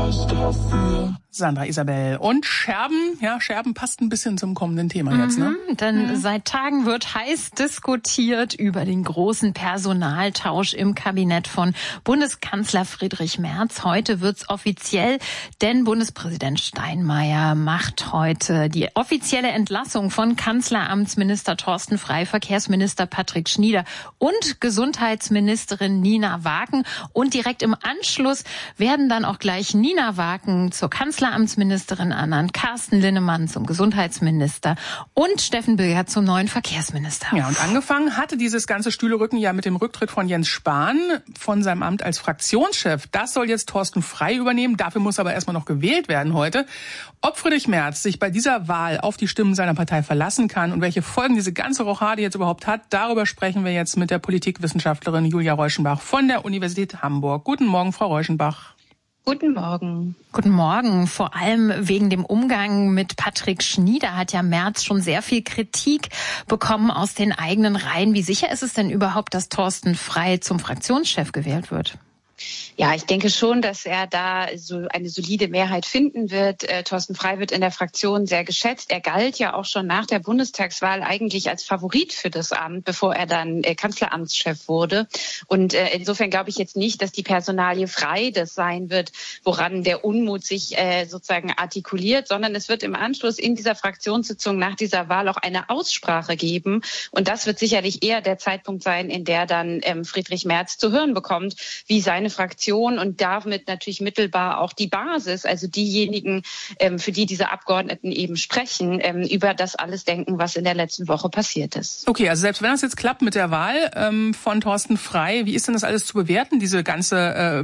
Sandra Isabel. Und Scherben, ja, Scherben passt ein bisschen zum kommenden Thema jetzt, ne? Denn seit Tagen wird heiß diskutiert über den großen Personaltausch im Kabinett von Bundeskanzler Friedrich Merz. Heute wird's offiziell, denn Bundespräsident Steinmeier macht heute die offizielle Entlassung von Kanzleramtsminister Thorsten Frey, Verkehrsminister Patrick Schnieder und Gesundheitsministerin Nina Waken. Und direkt im Anschluss werden dann auch gleich Nina Waken zur Kanzleramtsministerin ernannt, Carsten Linnemann zum Gesundheitsminister und Steffen Bilger zum neuen Verkehrsminister. Ja, und angefangen hatte dieses ganze Stühlerücken ja mit dem Rücktritt von Jens Spahn von seinem Amt als Fraktionschef. Das soll jetzt Thorsten Frey übernehmen. Dafür muss aber erstmal noch gewählt werden heute. Ob Friedrich Merz sich bei dieser Wahl auf die Stimmen seiner Partei verlassen kann und welche Folgen diese ganze Rochade jetzt überhaupt hat, darüber sprechen wir jetzt mit der Politikwissenschaftlerin Julia Reuschenbach von der Universität Hamburg. Guten Morgen, Frau Reuschenbach. Guten Morgen. Guten Morgen. Vor allem wegen dem Umgang mit Patrick Schnieder hat ja Merz schon sehr viel Kritik bekommen aus den eigenen Reihen. Wie sicher ist es denn überhaupt, dass Thorsten Frey zum Fraktionschef gewählt wird? Ja, ich denke schon, dass er da so eine solide Mehrheit finden wird. Thorsten Frey wird in der Fraktion sehr geschätzt. Er galt ja auch schon nach der Bundestagswahl eigentlich als Favorit für das Amt, bevor er dann Kanzleramtschef wurde. Und insofern glaube ich jetzt nicht, dass die Personalie Frey das sein wird, woran der Unmut sich sozusagen artikuliert, sondern es wird im Anschluss in dieser Fraktionssitzung nach dieser Wahl auch eine Aussprache geben. Und das wird sicherlich eher der Zeitpunkt sein, in der dann Friedrich Merz zu hören bekommt, wie seine Fraktion und damit natürlich mittelbar auch die Basis, also diejenigen, für die diese Abgeordneten eben sprechen, über das alles denken, was in der letzten Woche passiert ist. Okay, also selbst wenn das jetzt klappt mit der Wahl von Thorsten Frey, wie ist denn das alles zu bewerten, diese ganze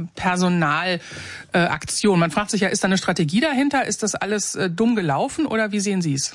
Personalaktion? Man fragt sich ja, ist da eine Strategie dahinter? Ist das alles dumm gelaufen oder wie sehen Sie es?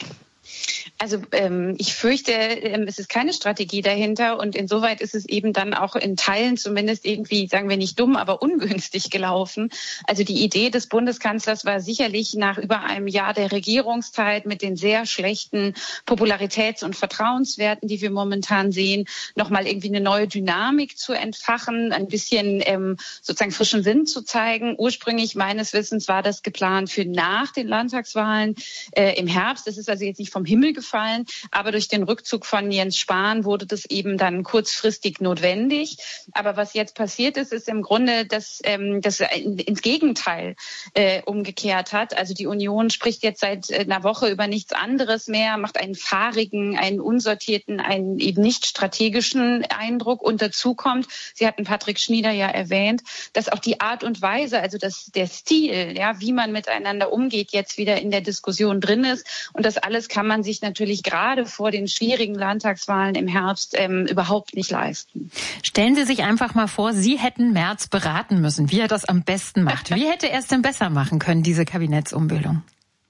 Also ich fürchte, es ist keine Strategie dahinter und insoweit ist es eben dann auch in Teilen zumindest irgendwie, sagen wir nicht dumm, aber ungünstig gelaufen. Also die Idee des Bundeskanzlers war sicherlich nach über einem Jahr der Regierungszeit mit den sehr schlechten Popularitäts- und Vertrauenswerten, die wir momentan sehen, nochmal irgendwie eine neue Dynamik zu entfachen, ein bisschen sozusagen frischen Wind zu zeigen. Ursprünglich meines Wissens war das geplant für nach den Landtagswahlen im Herbst. Das ist also jetzt nicht vom Himmel gefallen, aber durch den Rückzug von Jens Spahn wurde das eben dann kurzfristig notwendig. Aber was jetzt passiert ist, ist im Grunde, dass das ins Gegenteil umgekehrt hat. Also die Union spricht jetzt seit einer Woche über nichts anderes mehr, macht einen fahrigen, einen unsortierten, einen eben nicht strategischen Eindruck. Und dazu kommt, Sie hatten Patrick Schnieder ja erwähnt, dass auch die Art und Weise, also der Stil, ja, wie man miteinander umgeht, jetzt wieder in der Diskussion drin ist. Und das alles kann man sich natürlich gerade vor den schwierigen Landtagswahlen im Herbst überhaupt nicht leisten. Stellen Sie sich einfach mal vor, Sie hätten Merz beraten müssen, wie er das am besten macht. Wie hätte er es denn besser machen können, diese Kabinettsumbildung?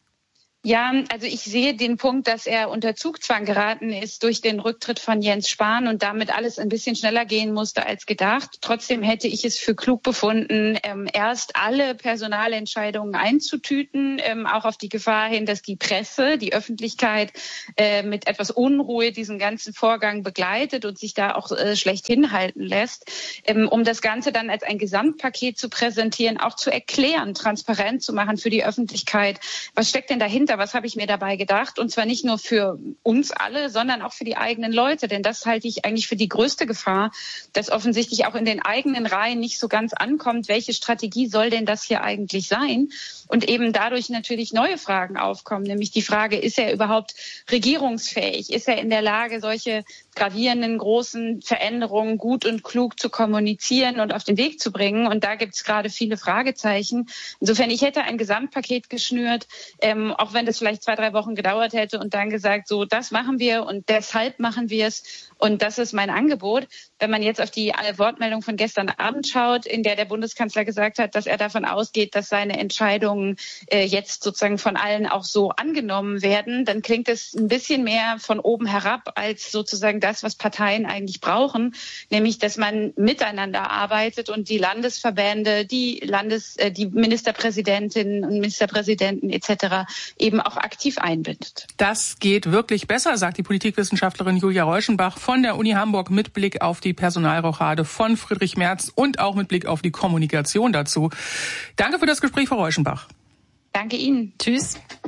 Ja, also ich sehe den Punkt, dass er unter Zugzwang geraten ist durch den Rücktritt von Jens Spahn und damit alles ein bisschen schneller gehen musste als gedacht. Trotzdem hätte ich es für klug befunden, erst alle Personalentscheidungen einzutüten, auch auf die Gefahr hin, dass die Presse, die Öffentlichkeit mit etwas Unruhe diesen ganzen Vorgang begleitet und sich da auch schlecht hinhalten lässt, um das Ganze dann als ein Gesamtpaket zu präsentieren, auch zu erklären, transparent zu machen für die Öffentlichkeit. Was steckt denn dahinter? Was habe ich mir dabei gedacht? Und zwar nicht nur für uns alle, sondern auch für die eigenen Leute. Denn das halte ich eigentlich für die größte Gefahr, dass offensichtlich auch in den eigenen Reihen nicht so ganz ankommt, welche Strategie soll denn das hier eigentlich sein? Und eben dadurch natürlich neue Fragen aufkommen, nämlich die Frage, ist er überhaupt regierungsfähig? Ist er in der Lage, solche gravierenden, großen Veränderungen gut und klug zu kommunizieren und auf den Weg zu bringen? Und da gibt es gerade viele Fragezeichen. Insofern, ich hätte ein Gesamtpaket geschnürt, auch wenn das vielleicht 2-3 Wochen gedauert hätte und dann gesagt, so, das machen wir und deshalb machen wir es. Und das ist mein Angebot. Wenn man jetzt auf die Wortmeldung von gestern Abend schaut, in der Bundeskanzler gesagt hat, dass er davon ausgeht, dass seine Entscheidungen jetzt sozusagen von allen auch so angenommen werden, dann klingt es ein bisschen mehr von oben herab als sozusagen das, was Parteien eigentlich brauchen, nämlich, dass man miteinander arbeitet und die Landesverbände, die Ministerpräsidentinnen und Ministerpräsidenten etc. eben eben auch aktiv einbindet. Das geht wirklich besser, sagt die Politikwissenschaftlerin Julia Reuschenbach von der Uni Hamburg mit Blick auf die Personalrochade von Friedrich Merz und auch mit Blick auf die Kommunikation dazu. Danke für das Gespräch, Frau Reuschenbach. Danke Ihnen. Tschüss.